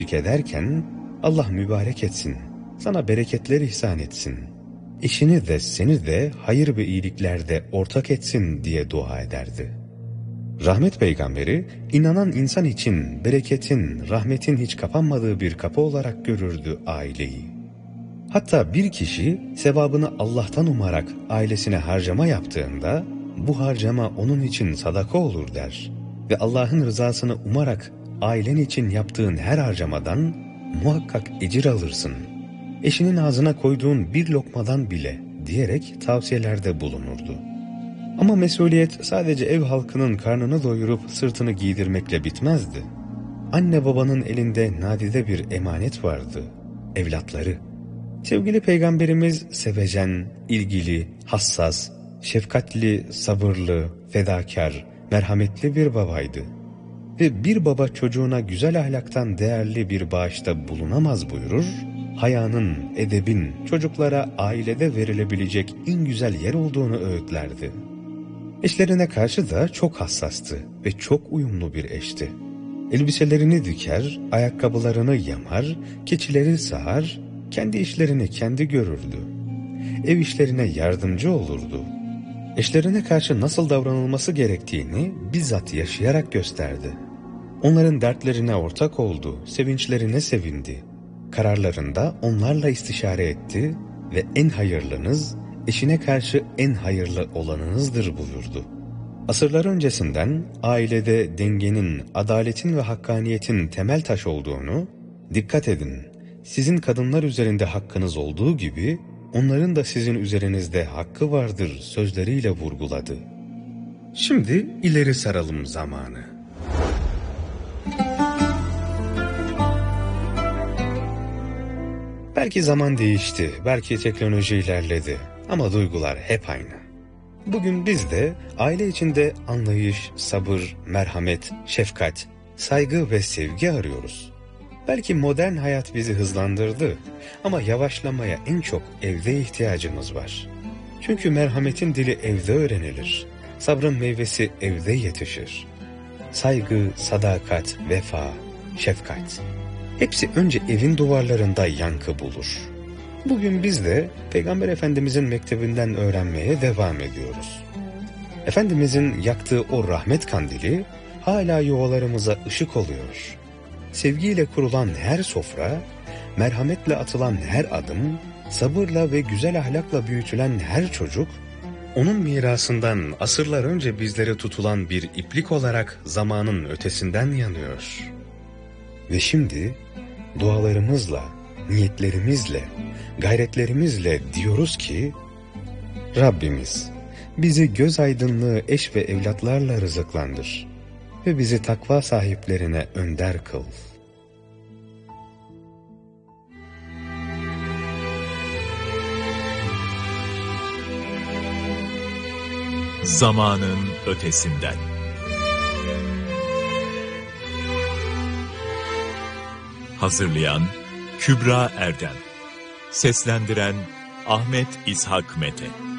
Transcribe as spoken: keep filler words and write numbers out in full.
ederken Allah mübarek etsin, sana bereketler ihsan etsin, eşini de seni de hayır ve iyiliklerde ortak etsin diye dua ederdi. Rahmet peygamberi, inanan insan için bereketin, rahmetin hiç kapanmadığı bir kapı olarak görürdü aileyi. Hatta bir kişi sevabını Allah'tan umarak ailesine harcama yaptığında, bu harcama onun için sadaka olur der ve Allah'ın rızasını umarak ailen için yaptığın her harcamadan muhakkak ecir alırsın. Eşinin ağzına koyduğun bir lokmadan bile diyerek tavsiyelerde bulunurdu. Ama mesuliyet sadece ev halkının karnını doyurup sırtını giydirmekle bitmezdi. Anne babanın elinde nadide bir emanet vardı, evlatları. Sevgili Peygamberimiz sevecen, ilgili, hassas, şefkatli, sabırlı, fedakar, merhametli bir babaydı. Ve bir baba çocuğuna güzel ahlaktan değerli bir bağışta bulunamaz buyurur, hayanın, edebin çocuklara ailede verilebilecek en güzel yer olduğunu öğütlerdi. Eşlerine karşı da çok hassastı ve çok uyumlu bir eşti. Elbiselerini diker, ayakkabılarını yamar, keçileri sağar, kendi işlerini kendi görürdü. Ev işlerine yardımcı olurdu. Eşlerine karşı nasıl davranılması gerektiğini bizzat yaşayarak gösterdi. Onların dertlerine ortak oldu, sevinçlerine sevindi. Kararlarında onlarla istişare etti ve en hayırlınız, eşine karşı en hayırlı olanınızdır buyurdu. Asırlar öncesinden ailede dengenin, adaletin ve hakkaniyetin temel taş olduğunu, dikkat edin, sizin kadınlar üzerinde hakkınız olduğu gibi, onların da sizin üzerinizde hakkı vardır sözleriyle vurguladı. Şimdi ileri saralım zamanı. Belki zaman değişti, belki teknoloji ilerledi ama duygular hep aynı. Bugün biz de aile içinde anlayış, sabır, merhamet, şefkat, saygı ve sevgi arıyoruz. Belki modern hayat bizi hızlandırdı ama yavaşlamaya en çok evde ihtiyacımız var. Çünkü merhametin dili evde öğrenilir, sabrın meyvesi evde yetişir. Saygı, sadakat, vefa, şefkat, hepsi önce evin duvarlarında yankı bulur. Bugün biz de Peygamber Efendimizin mektebinden öğrenmeye devam ediyoruz. Efendimizin yaktığı o rahmet kandili hala yuvalarımıza ışık oluyor. Sevgiyle kurulan her sofra, merhametle atılan her adım, sabırla ve güzel ahlakla büyütülen her çocuk, onun mirasından asırlar önce bizlere tutulan bir iplik olarak zamanın ötesinden yanıyor. Ve şimdi dualarımızla, niyetlerimizle, gayretlerimizle diyoruz ki, Rabbimiz bizi göz aydınlığı eş ve evlatlarla rızıklandır ve bizi takva sahiplerine önder kıl. Zamanın ötesinden. Hazırlayan Kübra Erdem. Seslendiren Ahmet İshak Mete.